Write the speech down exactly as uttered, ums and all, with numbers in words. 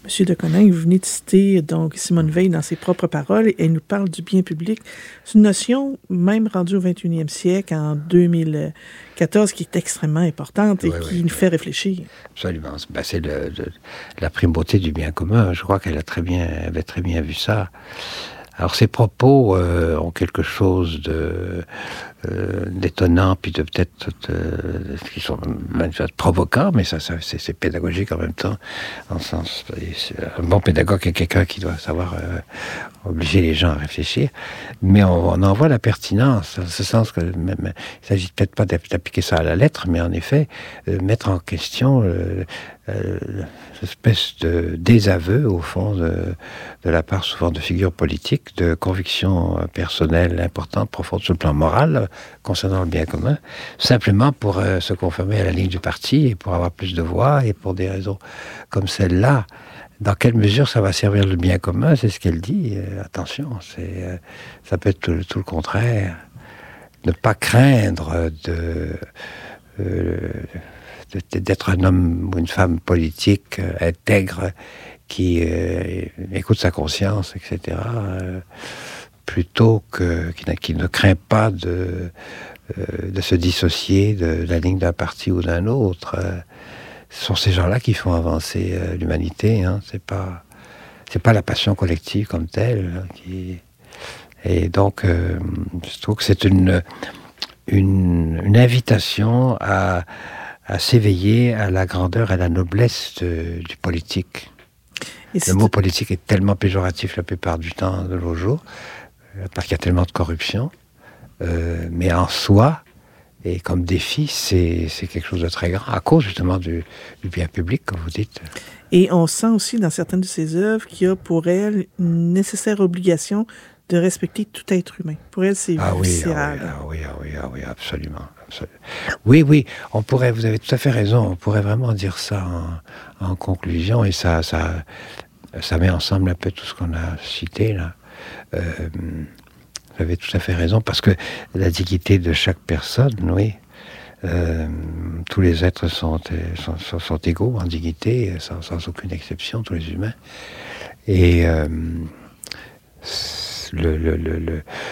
Monsieur de Coninck, vous venez de citer donc Simone Veil dans ses propres paroles et elle nous parle du bien public. C'est une notion, même rendue au vingt et unième siècle, en deux mille quatorze, qui est extrêmement importante et oui, qui oui, nous oui. fait réfléchir. Absolument. Ben, c'est le, le, la primauté du bien commun. Je crois qu'elle a très bien, avait très bien vu ça. Alors ces propos euh, ont quelque chose de euh, d'étonnant, puis de peut-être de, qui sont même provocants, mais ça, ça c'est, c'est pédagogique en même temps. En sens, un bon pédagogue est quelqu'un qui doit savoir euh, obliger les gens à réfléchir, mais on, on en voit la pertinence, en ce sens que même, il ne s'agit peut-être pas d'appliquer ça à la lettre, mais en effet euh, mettre en question euh, euh, l'espèce de désaveu au fond de, de la part souvent de figures politiques, de convictions personnelles importantes, profondes sur le plan moral euh, concernant le bien commun, simplement pour euh, se conformer à la ligne du parti et pour avoir plus de voix et pour des raisons comme celle-là. Dans quelle mesure ça va servir le bien commun, c'est ce qu'elle dit. Euh, attention, c'est, euh, ça peut être tout, tout le contraire. Ne pas craindre de, euh, de, d'être un homme ou une femme politique euh, intègre qui euh, écoute sa conscience, et cetera, euh, plutôt que qui, qui ne craint pas de, euh, de se dissocier de la ligne d'un parti ou d'un autre. Euh, Ce sont ces gens-là qui font avancer euh, l'humanité. Hein. C'est pas, c'est pas la passion collective comme telle. Hein, qui... Et donc, euh, je trouve que c'est une, une, une invitation à, à s'éveiller à la grandeur et à la noblesse de, du politique. Et le mot politique est tellement péjoratif la plupart du temps de nos jours, parce qu'il y a tellement de corruption. Euh, mais en soi, et comme défi, c'est, c'est quelque chose de très grand, à cause justement du, du bien public, comme vous dites. Et on sent aussi dans certaines de ses œuvres qu'il y a pour elle une nécessaire obligation de respecter tout être humain. Pour elle, c'est ah viscéral. Oui, ah oui, ah oui, ah oui, absolument, absolument. Oui, oui, on pourrait, vous avez tout à fait raison, on pourrait vraiment dire ça en, en conclusion, et ça, ça, ça met ensemble un peu tout ce qu'on a cité là. Euh, Vous avez tout à fait raison, parce que la dignité de chaque personne, oui, euh, tous les êtres sont, sont, sont, sont égaux en dignité, sans, sans aucune exception, tous les humains. Et euh, le, le, le, le,